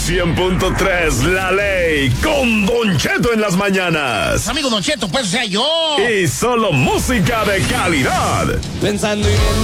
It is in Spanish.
100.3 La Ley con Don Cheto en las mañanas. Amigo Don Cheto, pues, o sea, yo. Y solo música de calidad. Pensando y viendo